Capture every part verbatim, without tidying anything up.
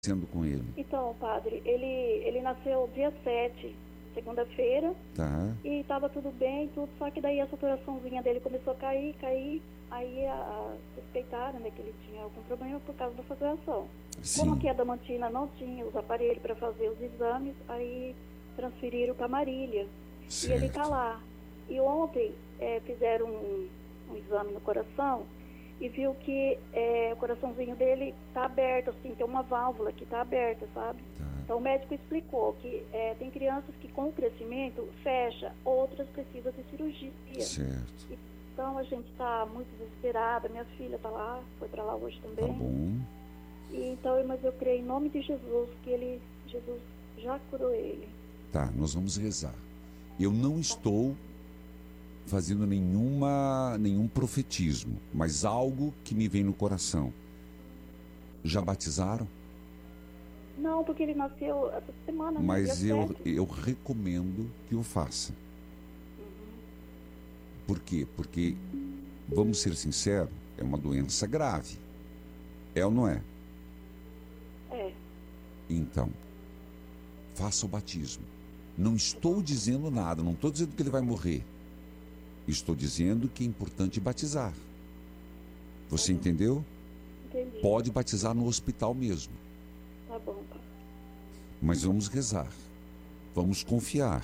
acontecendo com ele? Então, padre, ele, ele nasceu dia sete, segunda-feira, Tá. e estava tudo bem, tudo, só que daí a saturaçãozinha dele começou a cair, cair, aí a, a suspeitaram, né, que ele tinha algum problema por causa da saturação. Sim. Como aqui a Damantina não tinha os aparelhos para fazer os exames, aí transferiram para Marília. Certo. E ele está lá. E ontem é, fizeram um, um exame no coração e viu que é, o coraçãozinho dele está aberto, assim, tem uma válvula que está aberta, sabe? Tá. Então o médico explicou que é, tem crianças que com o crescimento fecha, outras precisam de cirurgia. Certo. Então a gente está muito desesperada, minha filha está lá, foi para lá hoje também. Tá bom. E, então, mas eu creio em nome de Jesus que ele, Jesus já curou ele. Tá, nós vamos rezar. Eu não estou fazendo nenhuma, nenhum profetismo, mas algo que me vem no coração. Já batizaram? Não, porque ele nasceu essa semana. Mas eu, sete. eu recomendo que o faça. Uhum. Por quê? Porque, vamos ser sinceros, é uma doença grave. É ou não é? É. Então, faça o batismo. Não estou dizendo nada, não estou dizendo que ele vai morrer. Estou dizendo que é importante batizar. Você entendeu? Entendi. Pode batizar no hospital mesmo. Tá bom, pai. Mas vamos rezar. Vamos confiar.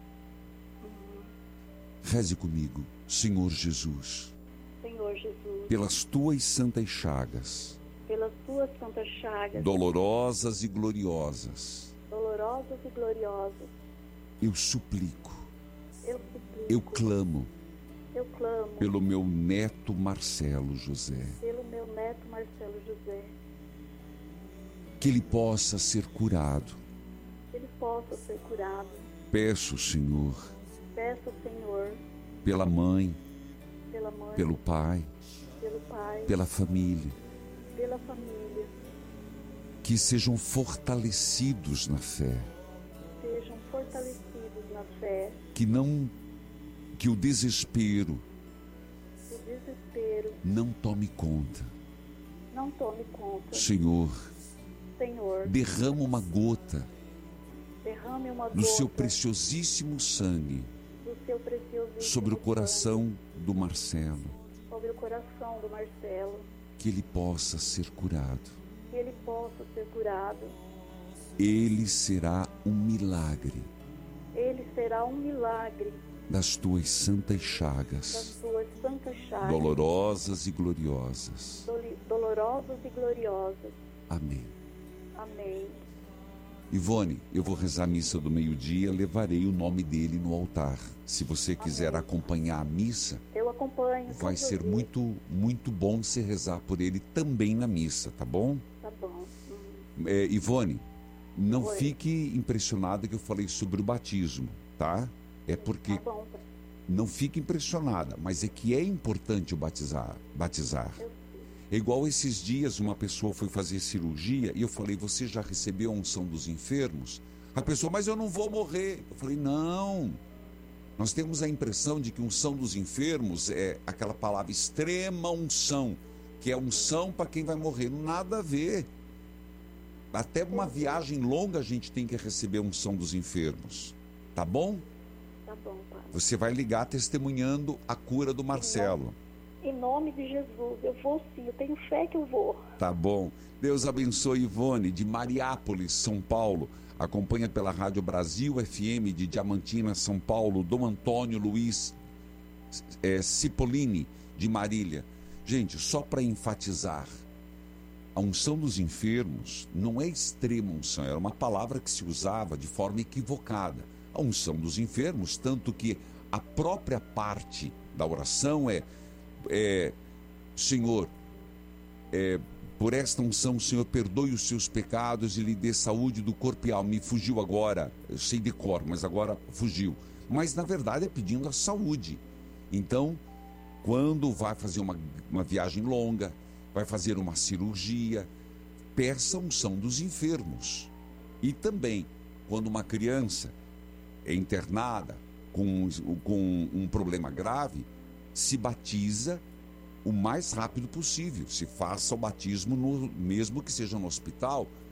Reze comigo, Senhor Jesus, Senhor Jesus, pelas tuas santas chagas, pelas tuas santas chagas, dolorosas e gloriosas, dolorosas e gloriosas, eu suplico, eu suplico, eu clamo eu clamo pelo meu neto Marcelo José, pelo meu neto Marcelo José, que ele possa ser curado. que ele possa ser curado. Peço, Senhor, Peço, Senhor, pela mãe, pela mãe, pelo pai, pelo pai, pela família, pela família, que sejam fortalecidos na fé, sejam fortalecidos na fé, que não, que o desespero que o desespero não tome conta. não tome conta. Senhor, Senhor, derrama uma gota derrame uma do gota seu preciosíssimo sangue do seu preciosíssimo sobre o coração do Marcelo, sangue, sobre o coração do Marcelo, que ele possa ser curado. que ele possa ser curado. Ele será um milagre Ele será um milagre das tuas santas das chagas, suas santas chagas, dolorosas e gloriosas. doli- dolorosas e gloriosas. Amém. Amém. Ivone, eu vou rezar a missa do meio-dia, levarei o nome dele no altar. Se você quiser Amém. acompanhar a missa, Eu acompanho. vai todos ser os dias. muito, muito bom se rezar por ele também na missa, tá bom? Tá bom. Hum. É, Ivone, não Oi. fique impressionada que eu falei sobre o batismo, tá? É porque Tá bom, pai. não fique impressionada, mas é que é importante o batizar, batizar. Eu É igual esses dias uma pessoa foi fazer cirurgia e eu falei, você já recebeu a unção dos enfermos? A pessoa, mas eu não vou morrer. Eu falei, não. Nós temos a impressão de que unção dos enfermos é aquela palavra extrema unção, que é unção para quem vai morrer. Nada a ver. Até uma viagem longa a gente tem que receber a unção dos enfermos. Tá bom? Tá bom, pai. Você vai ligar testemunhando a cura do Marcelo. Em nome de Jesus, eu vou sim, eu tenho fé que eu vou. Tá bom. Deus abençoe Ivone, de Mariápolis, São Paulo. Acompanha pela Rádio Brasil F M de Diamantina, São Paulo. Dom Antônio Luiz é, Cipollini, de Marília. Gente, só para enfatizar, a unção dos enfermos não é extrema unção, era uma palavra que se usava de forma equivocada. A unção dos enfermos, tanto que a própria parte da oração é, é Senhor, é, por esta unção, Senhor, perdoe os seus pecados e lhe dê saúde do corpo e alma. Me fugiu agora, eu sei de cor, mas agora fugiu. Mas na verdade é pedindo a saúde. Então, quando vai fazer uma, uma viagem longa, vai fazer uma cirurgia, peça a unção dos enfermos. E também, quando uma criança é internada com, com um problema grave, se batiza o mais rápido possível. Se faça o batismo, no, mesmo que seja no hospital,